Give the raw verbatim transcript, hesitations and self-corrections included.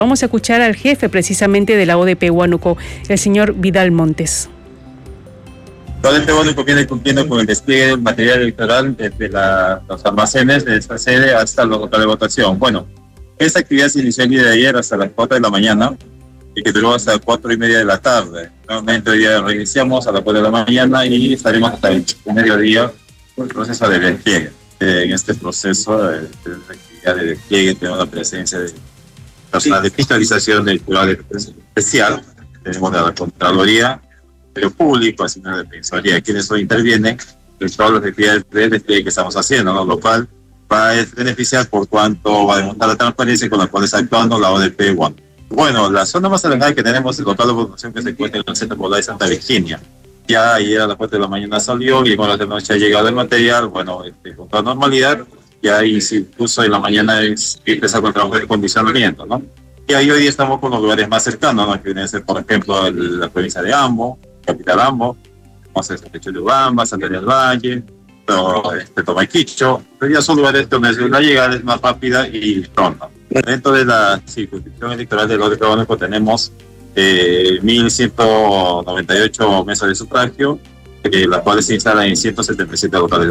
Vamos a escuchar al jefe precisamente de la O D P Huánuco, el señor Vidal Montes. La O D P Huánuco viene cumpliendo con el despliegue del material electoral desde la, los almacenes de esta sede hasta los locales de votación. Bueno, esta actividad se inició el día de ayer hasta las cuatro de la mañana y que duró hasta las cuatro y media de la tarde. Nuevamente hoy día reiniciamos a las cuatro de la mañana y estaremos hasta el mediodía con el proceso de despliegue. Eh, en este proceso de, de actividad de despliegue tenemos la presencia de personal de fiscalización del jurado especial, tenemos de la Contraloría, del Público, así como de Defensoría, quienes hoy intervienen en todas las actividades de despliegue que estamos haciendo, ¿no? Lo cual va a beneficiar por cuanto va a demostrar la transparencia con la cual está actuando la O D P Huánuco. Bueno, la zona más alejada que tenemos es el local de votación que se encuentra en el centro poblado de Santa Virginia. Ya ayer a las cuatro de la mañana salió y cuando la noche ha llegado el material, bueno, este, con toda normalidad, ya incluso en la mañana es, empezar con el trabajo de condicionamiento, ¿no? Y ahí hoy día estamos con los lugares más cercanos, ¿no? Que viene a ser, por ejemplo, el, la provincia de Ambo, capital Ambo, vamos a San Pecho de Ubamba, Santa María del Valle, pero, este, Tomaiquicho, pero ya son lugares donde la llegada es más rápida y pronta. Dentro de la circunscripción electoral del O D P Huánuco tenemos eh, mil ciento noventa y ocho mesas de sufragio, eh, las cuales se instalan en ciento setenta y siete locales.